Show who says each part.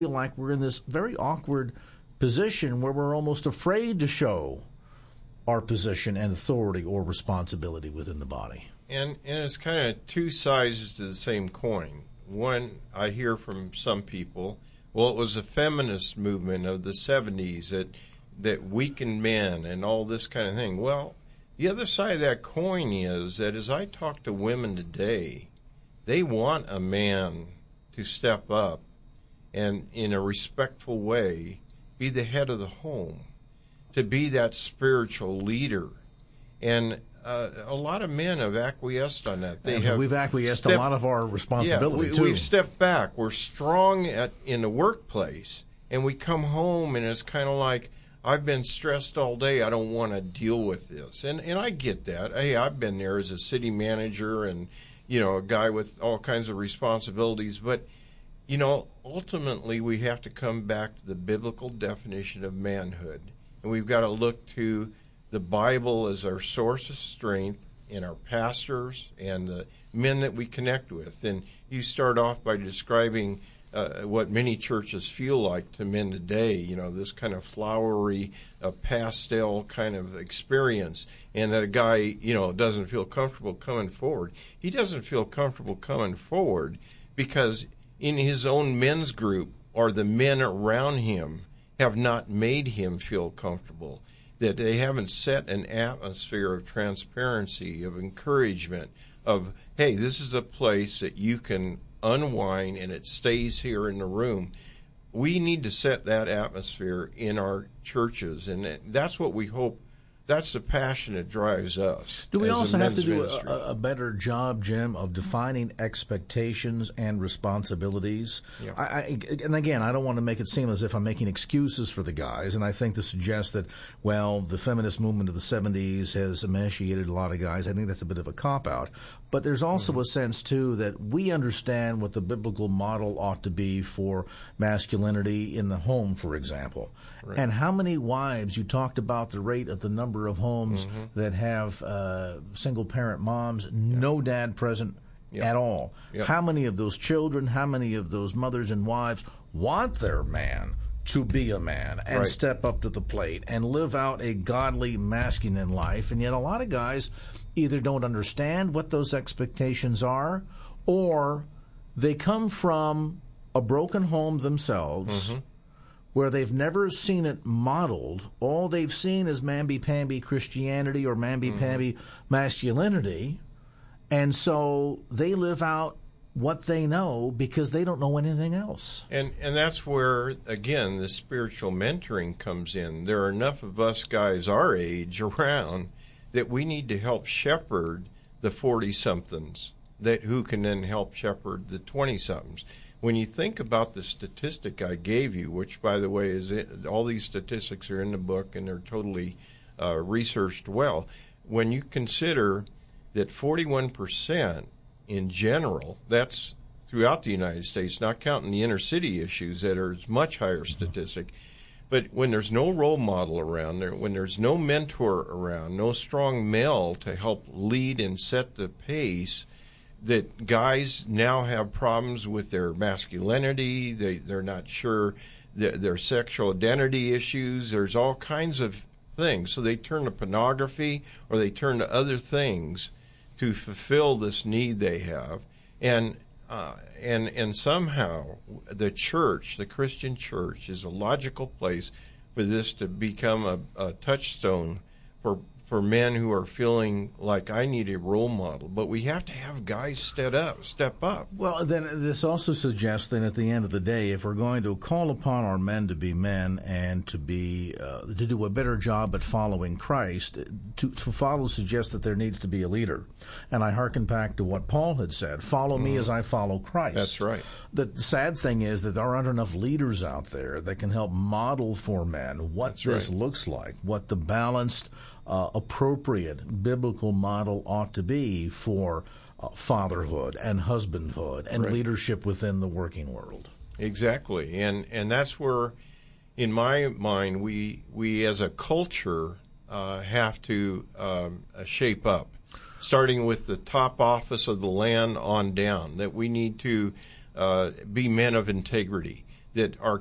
Speaker 1: feel like we're in this very awkward position where we're almost afraid to show our position and authority or responsibility within the body.
Speaker 2: And it's kind of two sides to the same coin. One, I hear from some people, well, it was a feminist movement of the 70s that weakened men and all this kind of thing. Well, the other side of that coin is that as I talk to women today, they want a man to step up and in a respectful way be the head of the home, to be that spiritual leader. And a lot of men have acquiesced on that.
Speaker 1: We've acquiesced a lot of our responsibility, too.
Speaker 2: We've stepped back. We're strong in the workplace, and we come home, and it's kind of like, I've been stressed all day. I don't want to deal with this. And I get that. Hey, I've been there as a city manager and, a guy with all kinds of responsibilities. But, ultimately we have to come back to the biblical definition of manhood. And we've got to look to the Bible as our source of strength in our pastors and the men that we connect with. And you start off by describing what many churches feel like to men today, this kind of flowery, pastel kind of experience, and that a guy, doesn't feel comfortable coming forward. He doesn't feel comfortable coming forward because in his own men's group or the men around him have not made him feel comfortable, that they haven't set an atmosphere of transparency, of encouragement, of, hey, this is a place that you can unwind and it stays here in the room. We need to set that atmosphere in our churches, and that's what we hope. That's the passion that drives us.
Speaker 1: Do we also have to do a better job, Jim, of defining expectations and responsibilities? Yeah. And again, I don't want to make it seem as if I'm making excuses for the guys, and I think to suggest that, the feminist movement of the 70s has emancipated a lot of guys, I think that's a bit of a cop-out. But there's also a sense, too, that we understand what the biblical model ought to be for masculinity in the home, for example. Right. And how many wives, you talked about the rate of the number of homes that have single-parent moms, no dad present at all. Yep. How many of those children, how many of those mothers and wives want their man to be a man and step up to the plate and live out a godly, masculine life? And yet a lot of guys either don't understand what those expectations are, or they come from a broken home themselves, where they've never seen it modeled. All they've seen is mamby-pamby Christianity or mamby-pamby masculinity, and so they live out what they know because they don't know anything else.
Speaker 2: And that's where, again, the spiritual mentoring comes in. There are enough of us guys our age around that we need to help shepherd the 40-somethings who can then help shepherd the 20-somethings. When you think about the statistic I gave you, which, by the way, all these statistics are in the book and they're totally researched well, when you consider that 41% in general, that's throughout the United States, not counting the inner city issues that are a much higher statistic, but when there's no role model around, when there's no mentor around, no strong male to help lead and set the pace, that guys now have problems with their masculinity. They're not sure their sexual identity issues. There's all kinds of things. So they turn to pornography or they turn to other things to fulfill this need they have. And somehow the church, the Christian church, is a logical place for this to become a touchstone for men who are feeling like I need a role model. But we have to have guys step up.
Speaker 1: Well, then this also suggests that at the end of the day, if we're going to call upon our men to be men and to be to do a better job at following Christ, to follow suggests that there needs to be a leader. And I hearken back to what Paul had said, follow me as I follow Christ.
Speaker 2: That's right.
Speaker 1: The sad thing is that there aren't enough leaders out there that can help model for men what this looks like, what the balanced, appropriate biblical model ought to be for fatherhood and husbandhood and leadership within the working world.
Speaker 2: Exactly. And that's where, in my mind, we as a culture have to shape up, starting with the top office of the land on down, that we need to be men of integrity, that our